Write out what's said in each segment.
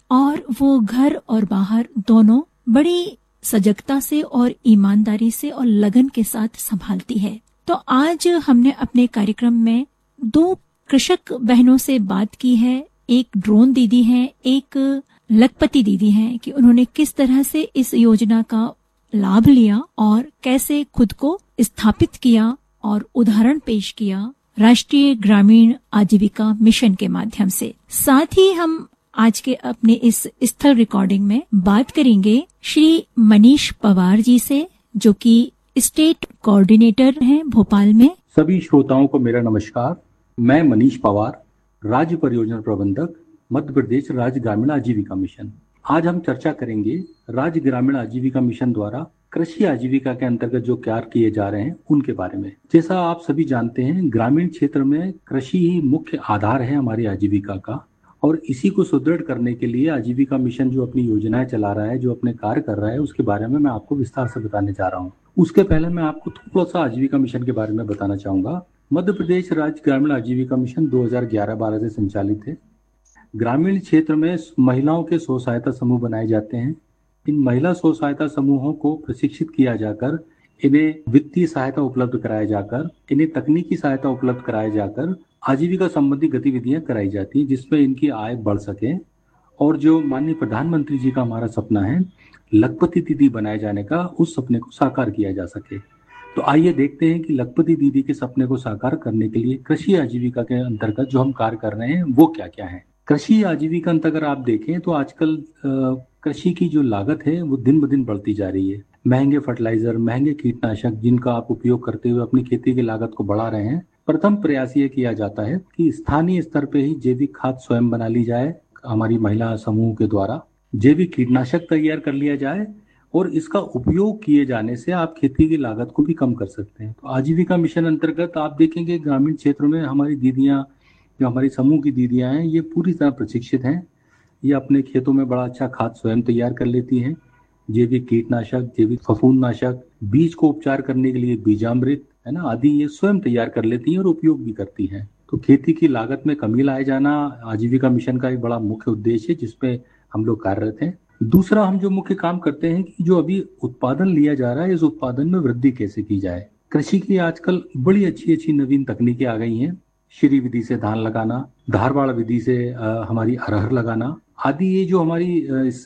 और वो घर और बाहर दोनों बड़ी सजगता से और ईमानदारी से और लगन के साथ संभालती है। तो आज हमने अपने कार्यक्रम में 2 कृषक बहनों से बात की है। एक ड्रोन दीदी हैं, एक लखपति दीदी हैं, कि उन्होंने किस तरह से इस योजना का लाभ लिया और कैसे खुद को स्थापित किया और उदाहरण पेश किया राष्ट्रीय ग्रामीण आजीविका मिशन के माध्यम से। साथ ही हम आज के अपने इस स्थल रिकॉर्डिंग में बात करेंगे श्री मनीष पवार जी से, जो कि स्टेट कोऑर्डिनेटर हैं भोपाल में। सभी श्रोताओं को मेरा नमस्कार। मैं मनीष पवार, राज्य परियोजना प्रबंधक, मध्य प्रदेश राज्य ग्रामीण आजीविका मिशन। आज हम चर्चा करेंगे राज्य ग्रामीण आजीविका मिशन द्वारा कृषि आजीविका के अंतर्गत जो कार्य किए जा रहे हैं उनके बारे में। जैसा आप सभी जानते हैं, ग्रामीण क्षेत्र में कृषि ही मुख्य आधार है हमारी आजीविका का, और इसी को सुदृढ़ करने के लिए आजीविका मिशन जो अपनी योजनाएं चला रहा है, जो अपने कार्य कर रहा है, उसके बारे में मैं आपको विस्तार से बताने जा रहा हूँ। उसके पहले मैं आपको थोड़ा सा आजीविका मिशन के बारे में बताना चाहूंगा। मध्य प्रदेश राज्य ग्रामीण आजीविका मिशन 2011-12 से संचालित है। ग्रामीण क्षेत्र में महिलाओं के स्व सहायता समूह बनाए जाते हैं। इन महिला स्व सहायता समूहों को प्रशिक्षित किया जाकर, इन्हें वित्तीय सहायता उपलब्ध कराया जाकर, इन्हें तकनीकी सहायता उपलब्ध कराया जाकर आजीविका संबंधी गतिविधियां कराई जाती हैं, जिसमें इनकी आय बढ़ सके। और जो माननीय प्रधानमंत्री जी का हमारा सपना है लखपति दीदी बनाए जाने का, उस सपने को साकार किया जा सके। तो आइए देखते हैं कि लखपति दीदी के सपने को साकार करने के लिए कृषि आजीविका के अंतर्गत जो हम कार्य कर रहे हैं वो क्या क्या है। कृषि आजीविका अंतर्गत अगर आप देखें तो आजकल कृषि की जो लागत है वो दिन ब दिन बढ़ती जा रही है। महंगे फर्टिलाइजर, महंगे कीटनाशक जिनका आप उपयोग करते हुए अपनी खेती की लागत को बढ़ा रहे हैं। प्रथम प्रयास ये किया जाता है कि स्थानीय स्तर पे ही जैविक खाद स्वयं बना ली जाए। हमारी महिला समूह के द्वारा जैविक कीटनाशक तैयार कर लिया जाए और इसका उपयोग किए जाने से आप खेती की लागत को भी कम कर सकते हैं। तो आजीविका मिशन अंतर्गत आप देखेंगे ग्रामीण क्षेत्रों में हमारी दीदियां, जो हमारी समूह की दीदियां हैं, ये पूरी तरह प्रशिक्षित हैं। ये अपने खेतों में बड़ा अच्छा खाद स्वयं तैयार कर लेती हैं। जैविक कीटनाशक, जैविक फफूंदनाशक, बीज को उपचार करने के लिए बीजामृत है ना, आदि ये स्वयं तैयार कर लेती हैं और उपयोग भी करती हैं। तो खेती की लागत में कमी लाए जाना आजीविका मिशन का एक बड़ा मुख्य उद्देश्य है, जिसपे हम लोग कार्यरत हैं। दूसरा, हम जो मुख्य काम करते हैं कि जो अभी उत्पादन लिया जा रहा है, इस उत्पादन में वृद्धि कैसे की जाए। कृषि की आजकल बड़ी अच्छी अच्छी नवीन तकनीकें आ गई हैं। श्री विधि से धान लगाना, धारवाड़ विधि से हमारी अरहर लगाना आदि, ये जो हमारी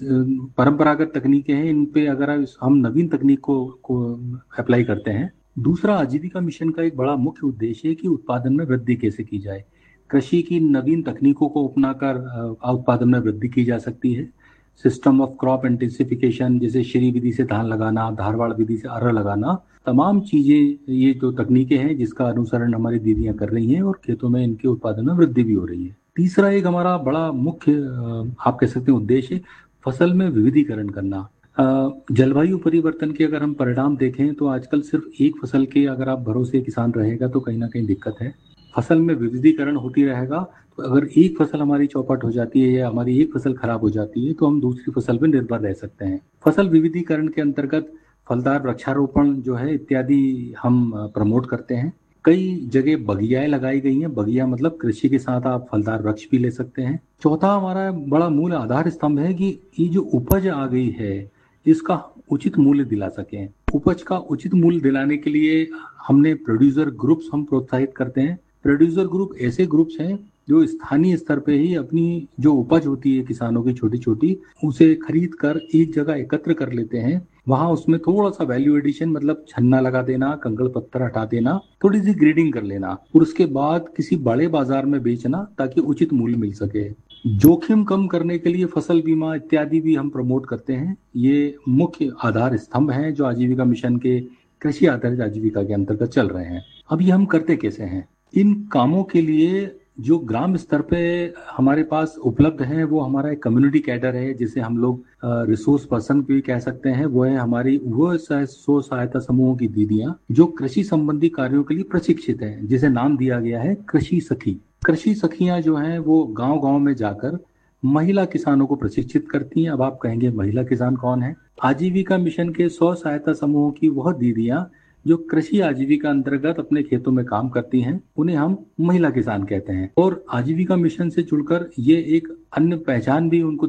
परंपरागत तकनीकें हैं, इन पे अगर हम नवीन तकनीक को अप्लाई करते हैं। दूसरा, आजीविका मिशन का एक बड़ा मुख्य उद्देश्य है कि उत्पादन में वृद्धि कैसे की जाए। कृषि की नवीन तकनीकों को अपनाकर उत्पादन में वृद्धि की जा सकती है। सिस्टम ऑफ क्रॉप इंटेंसिफिकेशन, जैसे श्री विधि से धान लगाना, धारवाड़ विधि से अरहर लगाना, तमाम चीजें ये जो तकनीकें हैं जिसका अनुसरण हमारी दीदियां कर रही हैं और खेतों में इनके उत्पादन में वृद्धि भी हो रही है। तीसरा, एक हमारा बड़ा मुख्य आप कह सकते हैं उद्देश्य, फसल में विविधीकरण करना। जलवायु परिवर्तन के अगर हम परिणाम देखें तो आजकल सिर्फ एक फसल के अगर आप भरोसे किसान रहेगा तो कहीं ना कहीं दिक्कत है। फसल में विविधीकरण होती रहेगा तो अगर एक फसल हमारी चौपट हो जाती है या हमारी एक फसल खराब हो जाती है तो हम दूसरी फसल पर निर्भर रह सकते हैं। फसल विविधीकरण के अंतर्गत फलदार वृक्षारोपण जो है इत्यादि हम प्रमोट करते हैं। कई जगह बगियाएं लगाई गई हैं। बगिया मतलब कृषि के साथ आप फलदार वृक्ष भी ले सकते हैं। चौथा, हमारा बड़ा मूल आधार स्तंभ है कि ये जो उपज आ गई है इसका उचित मूल्य दिला सकें। उपज का उचित मूल्य दिलाने के लिए हमने प्रोड्यूसर ग्रुप्स हम प्रोत्साहित करते हैं। प्रोड्यूसर ग्रुप ऐसे ग्रुप्स हैं जो स्थानीय स्तर पे ही अपनी जो उपज होती है किसानों की छोटी छोटी, उसे खरीद कर एक जगह एकत्र कर लेते हैं। वहां उसमें थोड़ा सा वैल्यू एडिशन, मतलब छन्ना लगा देना, कंकड़ पत्थर हटा देना, थोड़ी सी ग्रेडिंग कर लेना और उसके बाद किसी बड़े बाजार में बेचना ताकि उचित मूल्य मिल सके। जोखिम कम करने के लिए फसल बीमा इत्यादि भी हम प्रमोट करते हैं। ये मुख्य आधार स्तंभ हैं जो आजीविका मिशन के कृषि आधारित आजीविका के अंतर्गत चल रहे हैं। अब ये हम करते कैसे हैं? इन कामों के लिए जो ग्राम स्तर पे हमारे पास उपलब्ध है वो हमारा एक कम्युनिटी कैडर है, जिसे हम लोग रिसोर्स पर्सन भी कह सकते हैं। वो है हमारी वो स्व सहायता समूहों की दीदियां जो कृषि संबंधी कार्यों के लिए प्रशिक्षित हैं, जिसे नाम दिया गया है कृषि सखी। कृषि सखियां जो हैं वो गांव-गांव में जाकर महिला किसानों को प्रशिक्षित करती हैं। अब आप कहेंगे महिला किसान कौन है? आजीविका मिशन के स्व सहायता समूहों की वह दीदियां जो कृषि आजीविका अंतर्गत अपने खेतों में काम करती हैं, उन्हें हम महिला किसान कहते हैं। और आजीविका मिशन से जुड़कर ये एक अन्य पहचान भी उनको